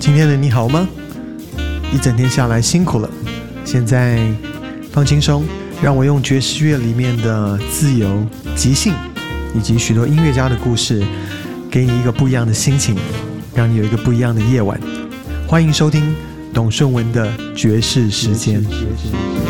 今天的你好吗？一整天下来辛苦了，现在放轻松，让我用爵士乐里面的自由、即兴以及许多音乐家的故事，给你一个不一样的心情，让你有一个不一样的夜晚。欢迎收听董顺文的爵士时间。